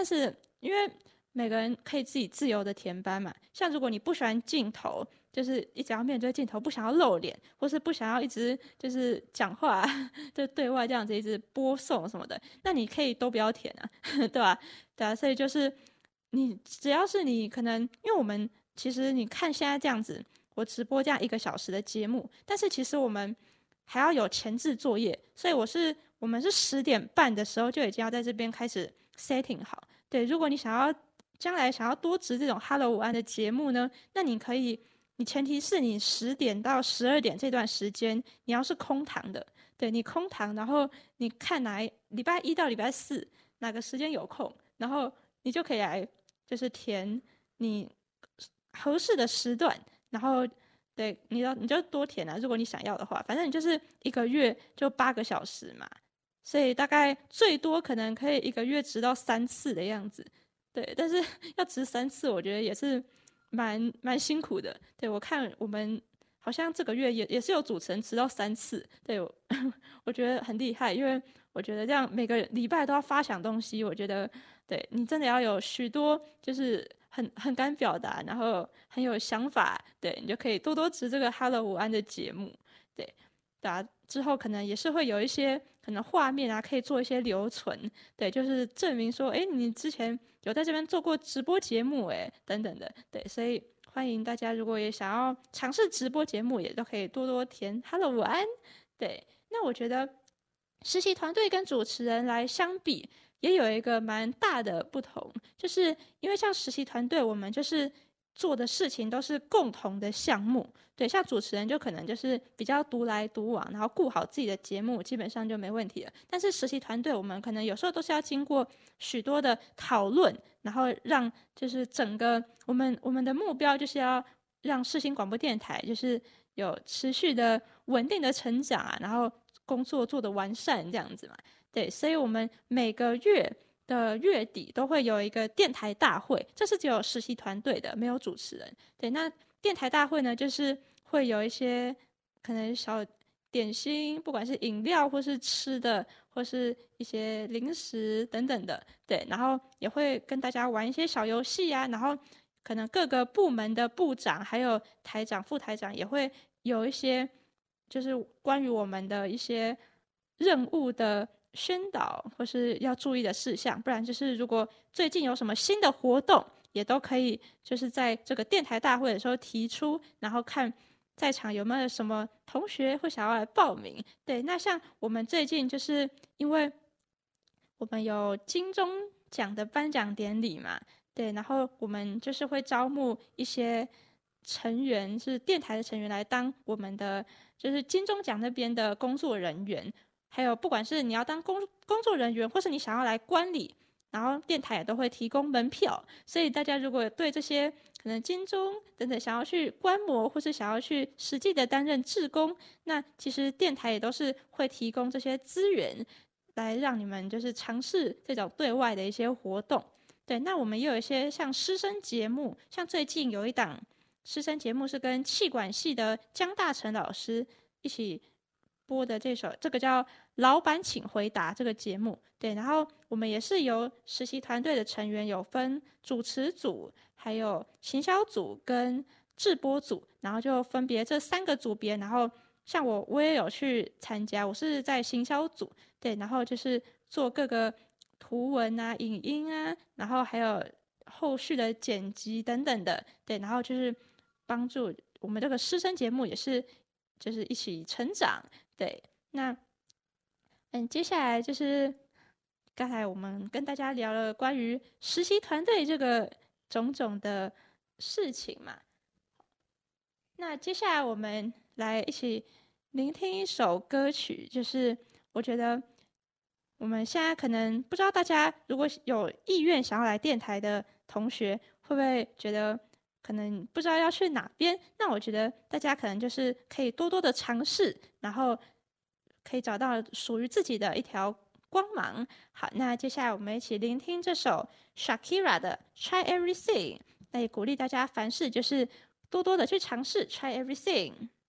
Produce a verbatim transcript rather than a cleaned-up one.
但是因为每个人可以自己自由的填班嘛，像如果你不喜欢镜头，就是一直要面对镜头，不想要露脸，或是不想要一直就是讲话就对外这样子一直播送什么的，那你可以都不要填啊对吧？对啊，所以就是你只要是你可能，因为我们其实你看现在这样子，我直播这样一个小时的节目，但是其实我们还要有前置作业，所以我是我们是十点半的时候就已经要在这边开始 setting 好。对，如果你想要将来想要多植这种 Hello 午安的节目呢，那你可以，你前提是你十点到十二点这段时间你要是空堂的，对你空堂，然后你看哪礼拜一到礼拜四哪个时间有空，然后你就可以来就是填你合适的时段，然后对你要你就多填啊，如果你想要的话，反正你就是一个月就八个小时嘛，所以大概最多可能可以一个月值到三次的样子，对，但是要值三次，我觉得也是蛮蛮辛苦的。对，我看我们好像这个月也也是有主持人值到三次，对我我觉得很厉害，因为我觉得这样每个礼拜都要发想东西，我觉得对你真的要有许多就是很很敢表达，然后很有想法，对你就可以多多值这个 Hello 午安的节目，对，对啊，之后可能也是会有一些可能画面啊，可以做一些留存，对，就是证明说，哎，你之前有在这边做过直播节目，哎，等等的，对，所以欢迎大家如果也想要尝试直播节目，也都可以多多填 Hello 午安，对，那我觉得实习团队跟主持人来相比，也有一个蛮大的不同，就是因为像实习团队，我们就是做的事情都是共同的项目，对，像主持人就可能就是比较独来独往，然后顾好自己的节目，基本上就没问题了。但是实习团队，我们可能有时候都是要经过许多的讨论，然后让就是整个我们我们的目标就是要让世新广播电台就是有持续的稳定的成长啊，然后工作做得完善这样子嘛。对，所以我们每个月的月底都会有一个电台大会，这是只有实习团队的，没有主持人。对，那电台大会呢，就是会有一些可能小点心，不管是饮料或是吃的，或是一些零食等等的，对，然后也会跟大家玩一些小游戏啊，然后可能各个部门的部长还有台长、副台长也会有一些就是关于我们的一些任务的宣导或是要注意的事项，不然就是如果最近有什么新的活动，也都可以就是在这个电台大会的时候提出，然后看在场有没有什么同学会想要来报名。对，那像我们最近就是因为我们有金钟奖的颁奖典礼嘛，对，然后我们就是会招募一些成员，是电台的成员来当我们的就是金钟奖那边的工作人员。还有不管是你要当工工作人员，或是你想要来观礼，然后电台也都会提供门票，所以大家如果对这些可能金钟等等想要去观摩，或是想要去实际的担任志工，那其实电台也都是会提供这些资源，来让你们就是尝试这种对外的一些活动。对，那我们也有一些像师生节目，像最近有一档师生节目是跟气管系的江大成老师一起播的这首，这个叫老板请回答这个节目，对，然后我们也是由实习团队的成员有分主持组、还有行销组跟制播组，然后就分别这三个组别，然后像我我也有去参加，我是在行销组，对，然后就是做各个图文啊、影音啊，然后还有后续的剪辑等等的，对，然后就是帮助我们这个师生节目也是就是一起成长，对，那。嗯，接下来就是刚才我们跟大家聊了关于实习团队这个种种的事情嘛。那接下来我们来一起聆听一首歌曲，就是我觉得我们现在可能不知道大家如果有意愿想要来电台的同学，会不会觉得可能不知道要去哪边？那我觉得大家可能就是可以多多的尝试，然后可以找到属于自己的一条光芒。好，那接下来我们一起聆听这首 Shakira 的 Try Everything， 那也鼓励大家凡事就是多多的去尝试 Try Everything。